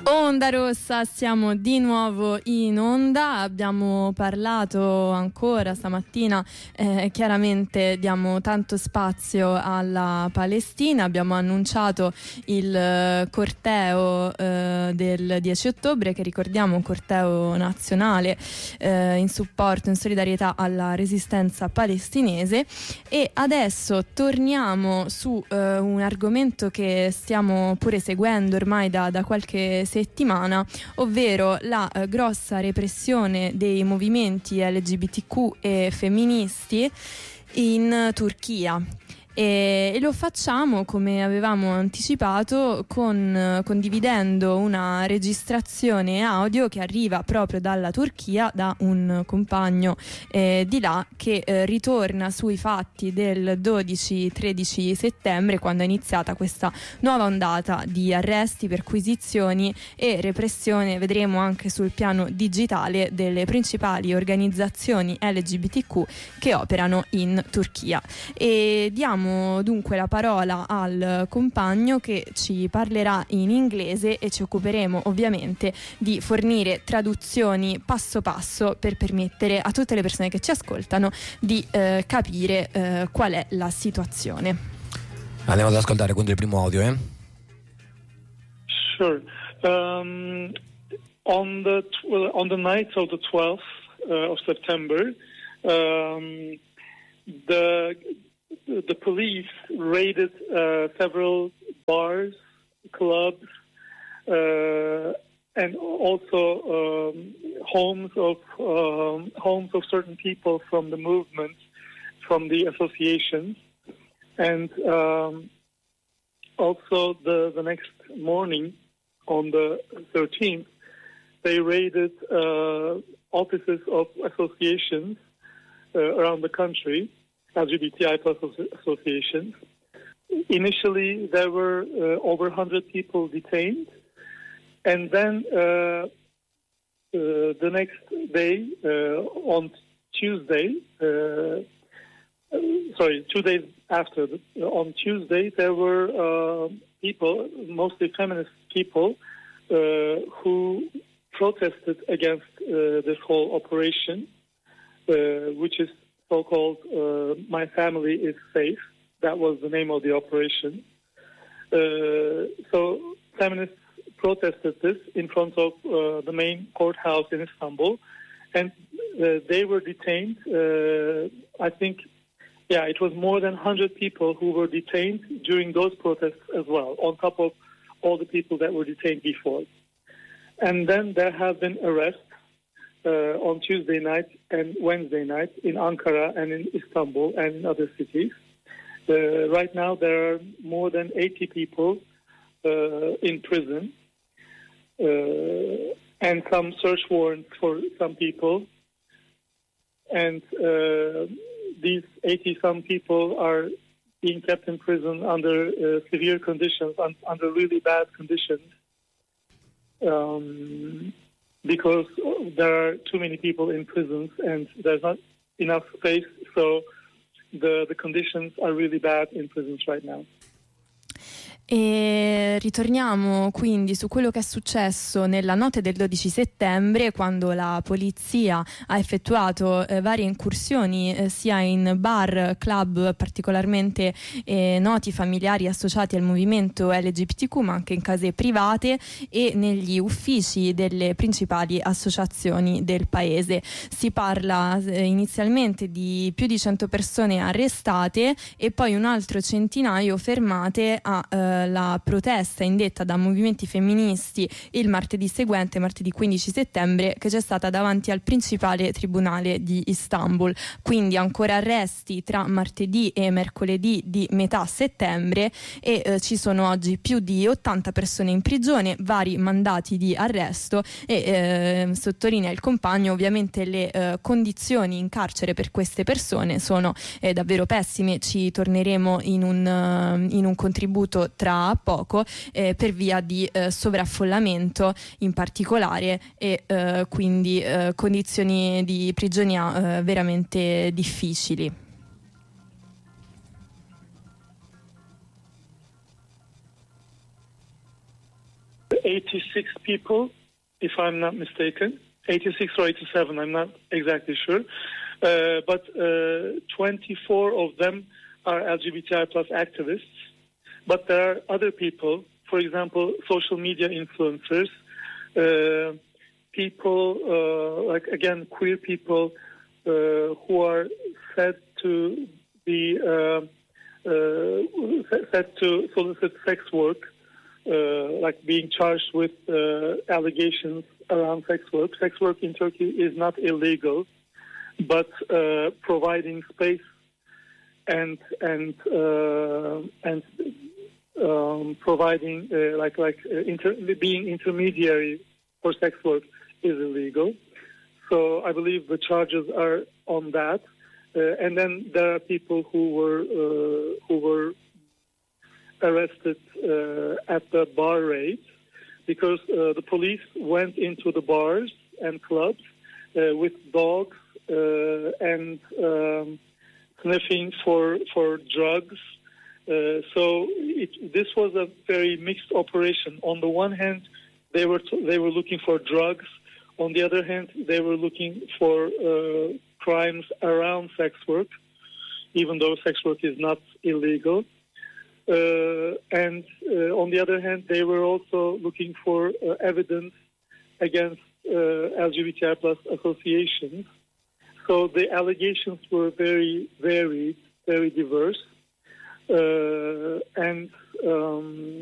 Onda Rossa, siamo di nuovo in onda, abbiamo parlato ancora stamattina, chiaramente diamo tanto spazio alla Palestina, abbiamo annunciato il corteo del 10 ottobre che ricordiamo un corteo nazionale in supporto, in solidarietà alla resistenza palestinese, e adesso torniamo su un argomento che stiamo pure seguendo ormai da qualche settimana, ovvero la grossa repressione dei movimenti LGBTQ e femministi in Turchia. E lo facciamo, come avevamo anticipato, condividendo una registrazione audio che arriva proprio dalla Turchia, da un compagno di là, che ritorna sui fatti del 12-13 settembre, quando è iniziata questa nuova ondata di arresti, perquisizioni e repressione, vedremo anche sul piano digitale, delle principali organizzazioni LGBTQ che operano in Turchia. E diamo dunque la parola al compagno che ci parlerà in inglese e ci occuperemo ovviamente di fornire traduzioni passo passo per permettere a tutte le persone che ci ascoltano di capire qual è la situazione. Andiamo ad ascoltare quindi il primo audio, Sure. On the night of the 12th of September, the police raided several bars, clubs, and also homes of certain people from the movement, from the associations, and also the next morning, on the 13th, they raided offices of associations around the country, LGBTI plus associations. Initially, there were over 100 people detained, and then the next day, on Tuesday, 2 days after, on Tuesday, there were people, mostly feminist people, who protested against this whole operation, which is so-called My Family is Safe. That was the name of the operation. So feminists protested this in front of the main courthouse in Istanbul, and they were detained. I think, it was more than 100 people who were detained during those protests as well, on top of all the people that were detained before. And then there have been arrests on Tuesday night and Wednesday night in Ankara and in Istanbul and in other cities. Right now there are more than 80 people in prison, and some search warrants for some people. And these 80-some people are being kept in prison under severe conditions, under really bad conditions. Because there are too many people in prisons and there's not enough space, so the conditions are really bad in prisons right now. E ritorniamo quindi su quello che è successo nella notte del 12 settembre, quando la polizia ha effettuato varie incursioni sia in bar, club particolarmente noti, familiari associati al movimento LGBTQ, ma anche in case private e negli uffici delle principali associazioni del paese. Si parla inizialmente di più di 100 persone arrestate e poi un altro centinaio fermate a la protesta indetta da movimenti femministi il martedì seguente, martedì 15 settembre, che c'è stata davanti al principale tribunale di Istanbul. Quindi ancora arresti tra martedì e mercoledì di metà settembre e ci sono oggi più di 80 persone in prigione, vari mandati di arresto e sottolinea il compagno, ovviamente le condizioni in carcere per queste persone sono davvero pessime. Ci torneremo in un contributo tra poco per via di sovraffollamento in particolare e quindi condizioni di prigionia veramente difficili. 86 people, if I'm not mistaken. 86 or 87, I'm not exactly sure. But 24 of them are LGBTI plus activists. But there are other people, for example, social media influencers, people, like again, queer people who are said to be said to solicit sex work, like being charged with allegations around sex work. Sex work in Turkey is not illegal, but providing space and providing being intermediary for sex work is illegal. So I believe the charges are on that. And then there are people who were arrested at the bar raid because the police went into the bars and clubs with dogs and sniffing for drugs. So this was a very mixed operation. On the one hand, they were looking for drugs. On the other hand, they were looking for crimes around sex work, even though sex work is not illegal. And on the other hand, they were also looking for evidence against LGBTI plus associations. So the allegations were very varied, very diverse. And